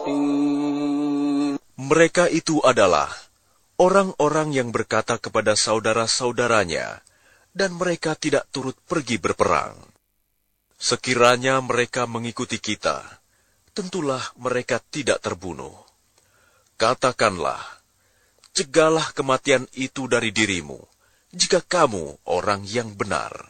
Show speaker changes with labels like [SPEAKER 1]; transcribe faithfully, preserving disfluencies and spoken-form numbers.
[SPEAKER 1] Mereka itu adalah orang-orang yang berkata kepada saudara-saudaranya, dan mereka tidak turut pergi berperang. Sekiranya mereka mengikuti kita, tentulah mereka tidak terbunuh. Katakanlah, cegahlah kematian itu dari dirimu, jika kamu orang yang benar.